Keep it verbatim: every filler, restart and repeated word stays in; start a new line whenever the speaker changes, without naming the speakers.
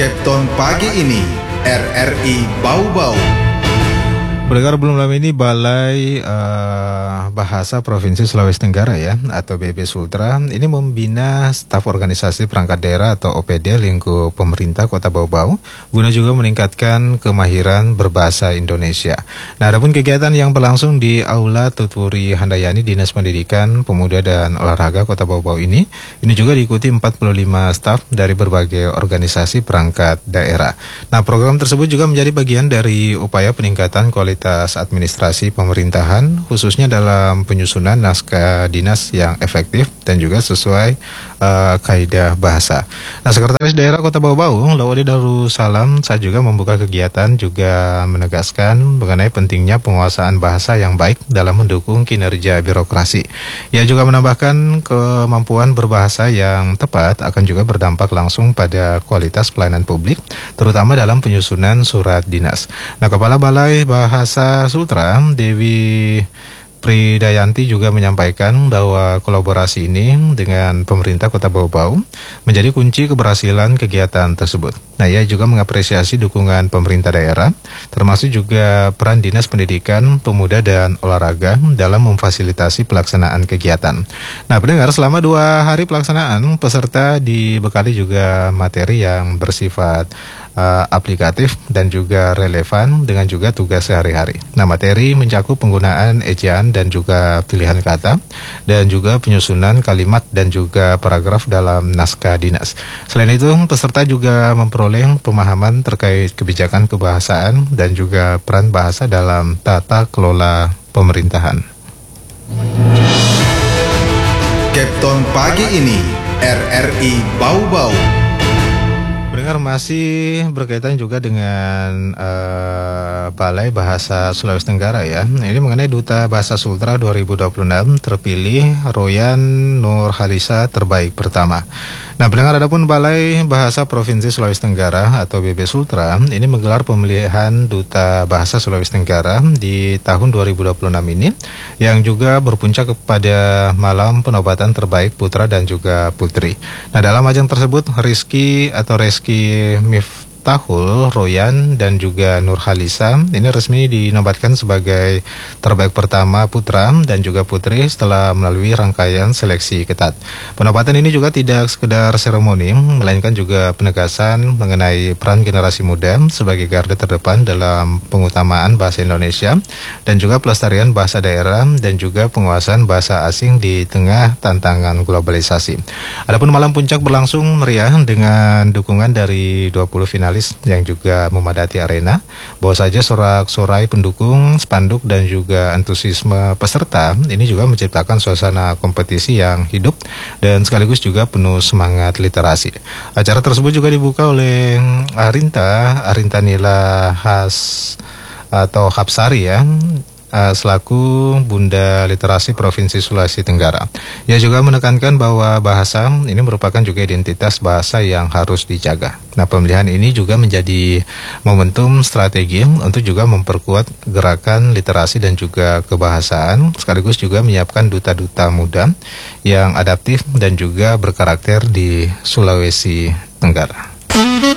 Kepton pagi ini, R R I Bau-Bau.
Pendengar, belum lama ini Balai uh, Bahasa Provinsi Sulawesi Tenggara ya atau B B Sultra ini membina staf organisasi perangkat daerah atau O P D lingkup pemerintah Kota Bau-Bau guna juga meningkatkan kemahiran berbahasa Indonesia. Nah, adapun kegiatan yang berlangsung di Aula Tutwuri Handayani Dinas Pendidikan, Pemuda dan Olahraga Kota Bau-Bau ini ini juga diikuti empat puluh lima staf dari berbagai organisasi perangkat daerah. Nah, program tersebut juga menjadi bagian dari upaya peningkatan kualitas administrasi pemerintahan, khususnya dalam penyusunan naskah dinas yang efektif dan juga sesuai uh, kaidah bahasa. Nah, Sekretaris Daerah Kota Bau-Bau, Laode Darussalam, saat juga membuka kegiatan juga menegaskan mengenai pentingnya penguasaan bahasa yang baik dalam mendukung kinerja birokrasi. Ia juga menambahkan kemampuan berbahasa yang tepat akan juga berdampak langsung pada kualitas pelayanan publik, terutama dalam penyusunan surat dinas. Nah, Kepala Balai Bahasa Sultra, Dewi Pridayanti, juga menyampaikan bahwa kolaborasi ini dengan pemerintah Kota Bau-Bau menjadi kunci keberhasilan kegiatan tersebut. Nah, ia juga mengapresiasi dukungan pemerintah daerah, termasuk juga peran Dinas Pendidikan, Pemuda dan Olahraga dalam memfasilitasi pelaksanaan kegiatan. Nah, pendengar, selama dua hari pelaksanaan, peserta dibekali juga materi yang bersifat uh, aplikatif dan juga relevan dengan juga tugas sehari-hari. Nah, materi mencakup penggunaan ejaan dan juga pilihan kata, dan juga penyusunan kalimat dan juga paragraf dalam naskah dinas. Selain itu, peserta juga memperoleh pemahaman terkait kebijakan kebahasaan dan juga peran bahasa dalam tata kelola pemerintahan.
Kepton pagi ini, R R I Bau-Bau.
Pendengar, masih berkaitan juga dengan uh, Balai Bahasa Sulawesi Tenggara ya. Ini mengenai Duta Bahasa Sultra dua ribu dua puluh enam terpilih Royan Nurhalisa terbaik pertama. Nah, pendengar, adapun Balai Bahasa Provinsi Sulawesi Tenggara atau B B Sultra ini menggelar pemilihan Duta Bahasa Sulawesi Tenggara di tahun dua ribu dua puluh enam ini, yang juga berpuncak kepada malam penobatan terbaik putra dan juga putri. Nah, dalam ajang tersebut Rizky atau Rizky Miftahul, Royan dan juga Nurhalisa ini resmi dinobatkan sebagai terbaik pertama putra dan juga putri setelah melalui rangkaian seleksi ketat. Penobatan ini juga tidak sekedar seremoni, melainkan juga penegasan mengenai peran generasi muda sebagai garda terdepan dalam pengutamaan bahasa Indonesia dan juga pelestarian bahasa daerah dan juga penguasaan bahasa asing di tengah tantangan globalisasi. Adapun malam puncak berlangsung meriah dengan dukungan dari dua puluh finalis yang juga memadati arena. Bawa saja sorak-sorai pendukung, spanduk dan juga antusiasme peserta ini juga menciptakan suasana kompetisi yang hidup dan sekaligus juga penuh semangat literasi. Acara tersebut juga dibuka oleh Arinta, Arinta Nila Has atau Hapsari ya, selaku Bunda Literasi Provinsi Sulawesi Tenggara. Ia juga menekankan bahwa bahasa ini merupakan juga identitas bahasa yang harus dijaga. Nah, pemilihan ini juga menjadi momentum strategi untuk juga memperkuat gerakan literasi dan juga kebahasaan, sekaligus juga menyiapkan duta-duta muda yang adaptif dan juga berkarakter di Sulawesi Tenggara.